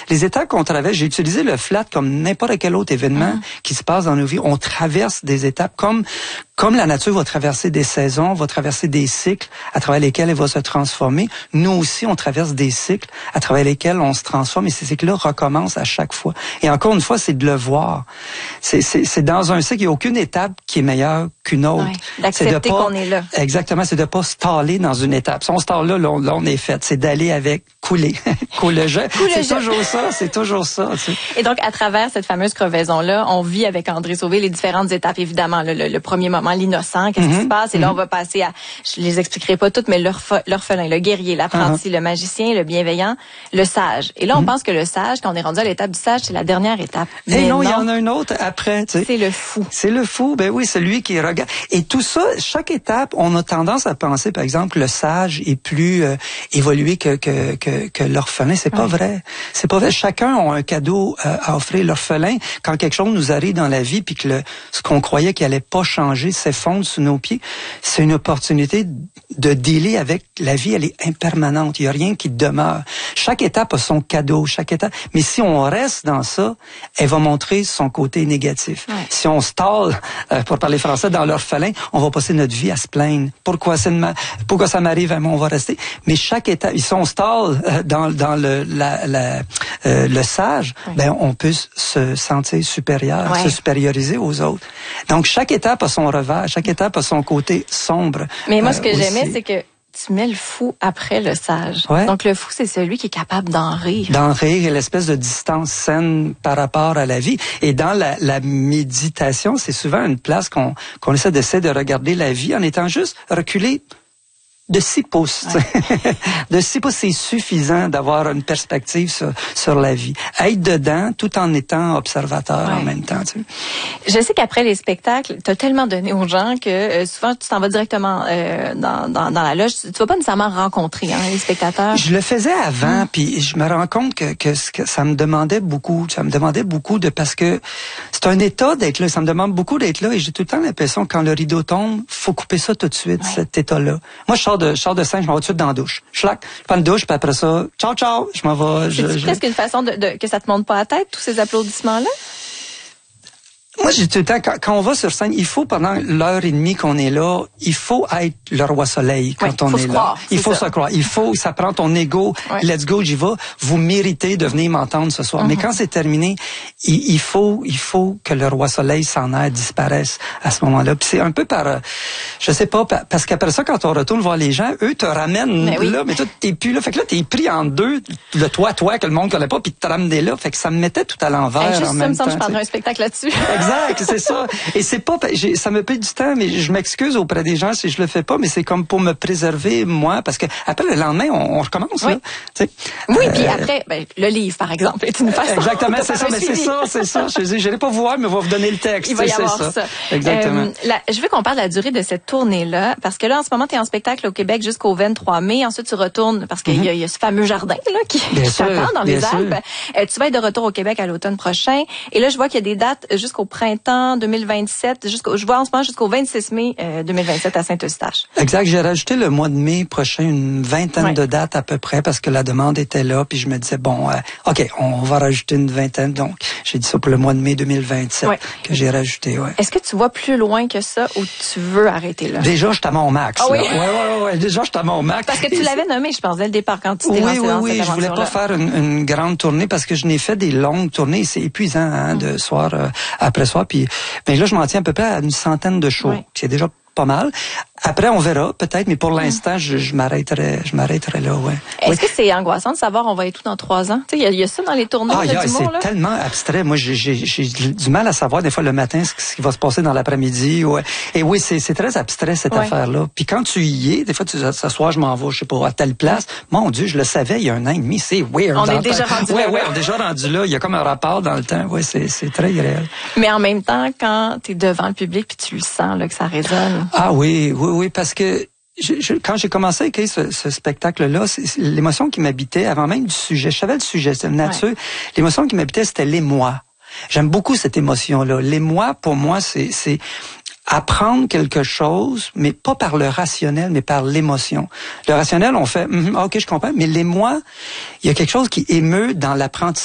Les étapes qu'on traverse, j'ai utilisé le flat comme n'importe quel autre événement qui se passe dans nos vies. On traverse des étapes comme la nature va traverser des saisons, va traverser des cycles à travers lesquels elle va se transformer. Nous aussi, on traverse des cycles à travers lesquels on se transforme et ces cycles-là recommencent à chaque fois. Et encore une fois, c'est de le voir. C'est dans un cycle, il n'y a aucune étape qui est meilleure qu'une autre. Ouais, d'accepter qu'on est là. Exactement, c'est de pas staller dans une étape. Si on stalle là, on est fait. C'est d'aller avec, couler. Couler. C'est toujours ça. Tu sais. Et donc, à travers cette fameuse crevaison-là, on vit avec André Sauvé les différentes étapes, évidemment. Le premier moment, l'innocent, qu'est-ce qui se passe? Et là, on va passer à, je les expliquerai pas toutes, mais l'orphelin, le guerrier, l'apprenti, le magicien, le bienveillant, le sage. Et là, on pense que le sage, quand on est rendu à l'étape du sage, c'est la dernière étape. Mais non, il y en a une autre après. Tu sais. C'est le fou. C'est le fou, ben oui, celui qui regarde. Et tout ça, chaque étape, on a tendance à penser, par exemple, le sage est plus évolué que l'orphelin. C'est pas vrai. C'est pas vrai. Chacun a un cadeau à offrir. L'orphelin, quand quelque chose nous arrive dans la vie, puis que ce qu'on croyait qu'il allait pas changer s'effondre sous nos pieds, c'est une opportunité de dealer avec la vie. Elle est impermanente. Il y a rien qui demeure. Chaque étape a son cadeau. Chaque étape. Mais si on reste dans ça, elle va montrer son côté négatif. Ouais. Si on stalle, pour parler français, dans l'orphelin, on va passer notre vie à se plaindre. Pourquoi ça m'arrive à moi, on va rester. Mais chaque étape, si on stalle dans le sage, ben on peut se sentir supérieur, se supérioriser aux autres. Donc chaque étape a son revers, chaque étape a son côté sombre. Mais moi, ce que j'aimais, c'est que tu mets le fou après le sage. Ouais. Donc, le fou, c'est celui qui est capable d'en rire. D'en rire et l'espèce de distance saine par rapport à la vie. Et dans la méditation, c'est souvent une place qu'on essaie de regarder la vie en étant juste reculé de 6 pouces. Ouais. De 6 pouces, c'est suffisant d'avoir une perspective sur la vie. Être dedans tout en étant observateur en même temps. Tu sais. Je sais qu'après les spectacles, tu as tellement donné aux gens que souvent tu t'en vas directement dans la loge. Tu vas pas nécessairement rencontrer les spectateurs. Je le faisais avant, puis je me rends compte que ça me demandait beaucoup. Ça me demandait beaucoup parce que c'est un état d'être là. Ça me demande beaucoup d'être là et j'ai tout le temps l'impression que quand le rideau tombe, faut couper ça tout de suite, cet état-là. Moi, je sors de scène, je m'en vais tout de suite dans la douche. Je prends une douche, puis après ça, ciao, je m'en vais. C'est presque une façon que ça te monte pas à la tête, tous ces applaudissements-là? Moi, j'ai tout le temps, quand on va sur scène, il faut, pendant l'heure et demie qu'on est là, il faut être le roi soleil quand on est là. Il faut se croire. Ça prend ton ego. Let's go, j'y vais. Vous méritez de venir m'entendre ce soir. Mais quand c'est terminé, il faut que le roi soleil s'en aille, disparaisse à ce moment-là. Puis c'est un peu je sais pas, parce qu'après ça, quand on retourne voir les gens, eux te ramènent là, mais toi, t'es plus là. Fait que là, t'es pris en deux, le toi, que le monde connaît pas, puis te ramener là. Fait que ça me mettait tout à l'envers juste en même temps. Je prendrais un spectacle là-dessus. Exact, c'est ça. Et c'est pas, ça me paye du temps, mais je m'excuse auprès des gens si je le fais pas, mais c'est comme pour me préserver, moi, parce que après le lendemain, on recommence, là. T'sais. Oui, puis après, le livre, par exemple, est une façon. Exactement, c'est ça, mais c'est ça. Je dis, j'irai pas vous voir, mais on va vous donner le texte. Il va y avoir ça. Exactement. Je veux qu'on parle de la durée de cette tournée-là, parce que là, en ce moment, tu es en spectacle au Québec jusqu'au 23 mai. Ensuite, tu retournes, parce qu'il y a ce fameux jardin, là, qui t'attend dans les Alpes. Tu vas être de retour au Québec à l'automne prochain. Et là, je vois qu'il y a des dates jusqu'au printemps 2027, je vois en ce moment jusqu'au 26 mai 2027 à Saint-Eustache. Exact. J'ai rajouté le mois de mai prochain une vingtaine de dates à peu près parce que la demande était là. Puis je me disais, bon, OK, on va rajouter une vingtaine. Donc, j'ai dit ça pour le mois de mai 2027 que j'ai rajouté. Ouais. Est-ce que tu vois plus loin que ça ou tu veux arrêter là? Déjà, je suis à mon max. Ah oui? Ouais. Déjà, je suis à mon max. Parce que tu l'avais nommé, je pense, dès le départ quand tu t'es lancé dans cette aventure-là. Je voulais pas faire une grande tournée parce que je n'ai fait des longues tournées. C'est épuisant de soir après soir. Puis, ben là, je m'en tiens à peu près à une centaine de shows. C'est déjà pas mal. Après, on verra, peut-être, mais pour l'instant, je m'arrêterai là, ouais. Est-ce que c'est angoissant de savoir on va être où dans 3 ans? Tu sais, il y a ça dans les tournois d'humour, là? C'est tellement abstrait. Moi, j'ai du mal à savoir, des fois, le matin, ce qui va se passer dans l'après-midi. Ouais. Et oui, c'est très abstrait, cette affaire-là. Puis quand tu y es, des fois, ce soir, je m'en vais, je sais pas, à telle place. Mon Dieu, je le savais il y a 1 an et demi. C'est weird. On est déjà rendu là. Ouais, on est déjà rendu là. Il y a comme un rapport dans le temps. Ouais, c'est très irréel. Mais en même temps, quand t'es devant le public puis tu le sens, là, que ça résonne. Ah oui, parce que quand j'ai commencé à écrire ce spectacle-là, l'émotion qui m'habitait, avant même du sujet, je savais le sujet, c'était une nature, l'émotion qui m'habitait, c'était l'émoi. J'aime beaucoup cette émotion-là. L'émoi, pour moi, c'est apprendre quelque chose, mais pas par le rationnel, mais par l'émotion. Le rationnel, on fait, OK, je comprends, mais l'émoi, il y a quelque chose qui émeut dans l'apprentissage.